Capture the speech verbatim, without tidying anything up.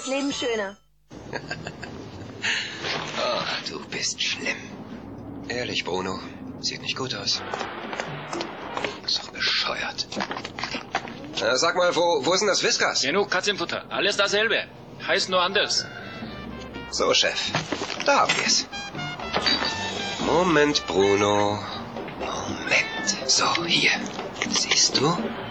das Leben schöner. Oh, du bist schlimm. Ehrlich, Bruno. Sieht nicht gut aus. Ist doch bescheuert. Äh, sag mal, wo, wo ist denn das Whiskas? Genug Katzenfutter. Alles dasselbe. Heißt nur anders. So, Chef. Da haben wir's. Moment, Bruno. Moment. So, hier. Siehst du?